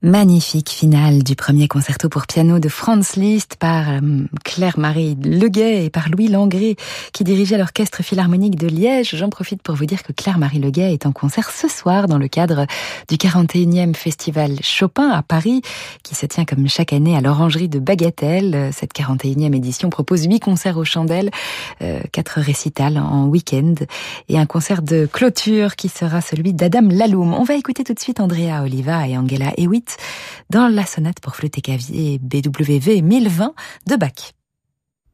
Magnifique finale du premier concerto pour piano de Franz Liszt par Claire-Marie Leguet et par Louis Langrée qui dirigeait l'Orchestre Philharmonique de Liège. J'en profite pour vous dire que Claire-Marie Leguet est en concert ce soir dans le cadre du 41e Festival Chopin à Paris qui se tient comme chaque année à l'Orangerie de Bagatelle. Cette 41e édition propose 8 concerts aux chandelles, 4 récitals en week-end et un concert de clôture qui sera celui d'Adam Laloum. On va écouter tout de suite Andrea Oliva et Angela Hewitt dans la sonate pour flûte et clavier BWV 1020 de Bach.